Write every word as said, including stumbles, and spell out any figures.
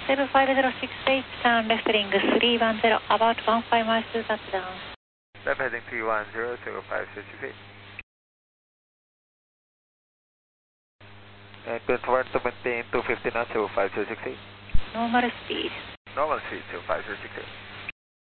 seven five zero six eight, turn left heading three one zero, about one five miles to touchdown. Left heading three one zero, zero five zero six eight. And confirm to maintain two fifty knots, zero five zero six eight. Normal speed. Normal speed, zero five zero six eight.